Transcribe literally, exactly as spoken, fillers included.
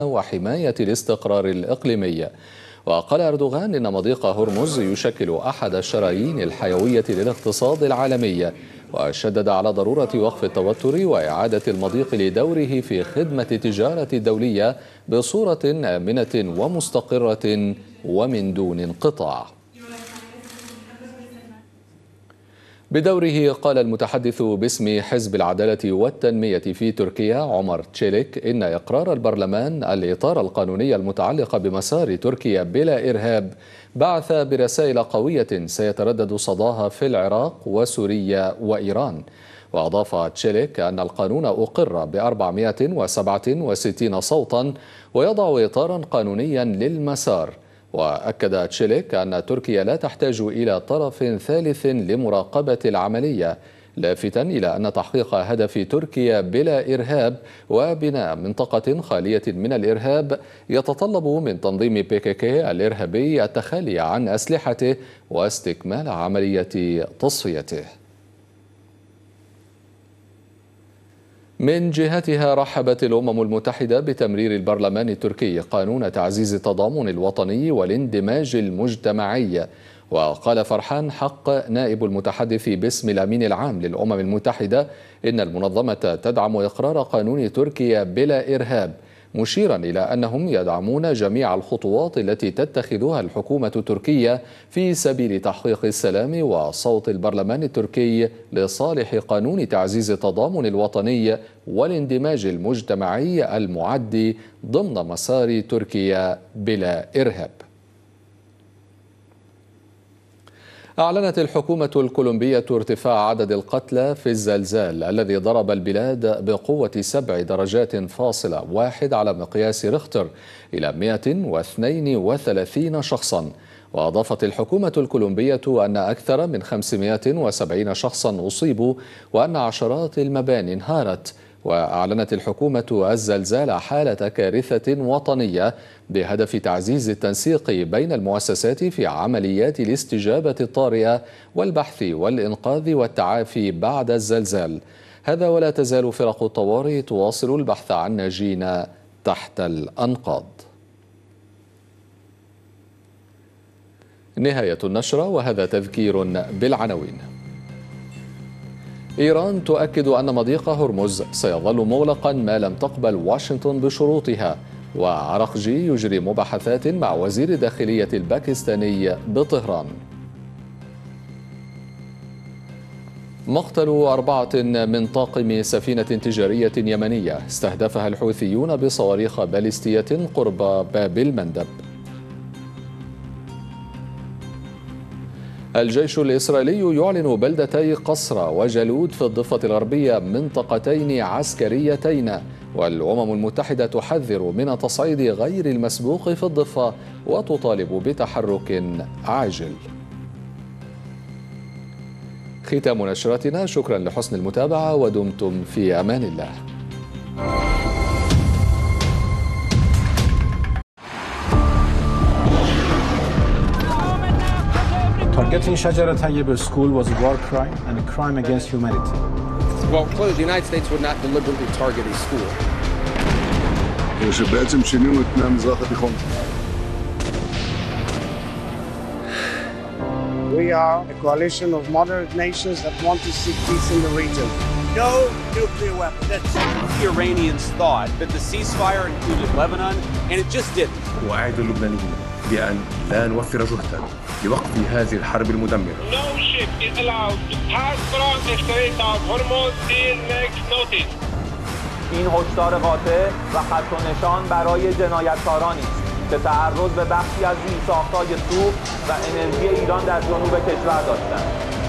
وحماية الاستقرار الإقليمي. وقال أردوغان إن مضيق هرمز يشكل أحد الشرايين الحيوية للاقتصاد العالمي، وشدد على ضرورة وقف التوتر وإعادة المضيق لدوره في خدمة التجارة الدولية بصورة آمنة ومستقرة ومن دون انقطاع. بدوره قال المتحدث باسم حزب العدالة والتنمية في تركيا عمر تشيلك إن إقرار البرلمان الإطار القانوني المتعلق بمسار تركيا بلا إرهاب بعث برسائل قوية سيتردد صداها في العراق وسوريا وإيران. وأضاف تشيلك أن القانون أقر ب أربعمائة وسبعة وستين صوتا ويضع إطارا قانونيا للمسار. وأكد تشيلك أن تركيا لا تحتاج إلى طرف ثالث لمراقبة العملية، لافتا إلى أن تحقيق هدف تركيا بلا إرهاب وبناء منطقة خالية من الإرهاب يتطلب من تنظيم بي كي كي الإرهابي التخلي عن أسلحته واستكمال عملية تصفيته. من جهتها رحبت الأمم المتحدة بتمرير البرلمان التركي قانون تعزيز التضامن الوطني والاندماج المجتمعي. وقال فرحان حق نائب المتحدث باسم الأمين العام للأمم المتحدة إن المنظمة تدعم إقرار قانون تركيا بلا إرهاب، مشيرا إلى أنهم يدعمون جميع الخطوات التي تتخذها الحكومة التركية في سبيل تحقيق السلام. وصوت البرلمان التركي لصالح قانون تعزيز التضامن الوطني والاندماج المجتمعي المعد ضمن مسار تركيا بلا إرهاب. أعلنت الحكومة الكولومبية ارتفاع عدد القتلى في الزلزال الذي ضرب البلاد بقوة سبع درجات فاصلة واحد على مقياس ريختر إلى مئة واثنين وثلاثين شخصا. وأضافت الحكومة الكولومبية أن أكثر من خمسمائة وسبعين شخصا أصيبوا وأن عشرات المباني انهارت. وأعلنت الحكومة الزلزال حالة كارثة وطنية بهدف تعزيز التنسيق بين المؤسسات في عمليات الاستجابة الطارئة والبحث والإنقاذ والتعافي بعد الزلزال. هذا ولا تزال فرق الطوارئ تواصل البحث عن ناجين تحت الأنقاض. نهاية النشرة، وهذا تذكير بالعناوين. إيران تؤكد أن مضيق هرمز سيظل مغلقا ما لم تقبل واشنطن بشروطها. وعرقجي يجري مباحثات مع وزير الداخلية الباكستاني بطهران. مقتل أربعة من طاقم سفينة تجارية يمنية استهدفها الحوثيون بصواريخ باليستية قرب باب المندب. الجيش الإسرائيلي يعلن بلدتي قصرى وجلود في الضفة الغربية منطقتين عسكريتين. والأمم المتحدة تحذر من التصعيد غير المسبوق في الضفة وتطالب بتحرك عاجل. ختام نشرتنا، شكرا لحسن المتابعة ودمتم في أمان الله. Targeting Shajara Tayyib school was a war crime and a crime against humanity. Well, clearly the United States would not deliberately target a school. שבעצם שינינו את פני המזרח התיכון. We are a coalition of moderate nations that want to see peace in the region. No nuclear weapons. That's the Iranians thought that the ceasefire included Lebanon, and it just didn't. وأعد اللبنانيين بأن لا نوفر جهدا لوقف هذه الحرب المدمرة. No ship is allowed to pass from the Strait of Hormuz till next notice. این هشدار قاطع و خط و نشان برای جنایتکارانی است که تعرض به بخشی از زیرساخت‌های سوخت و انرژی ایران در جنوب کشور داشتند.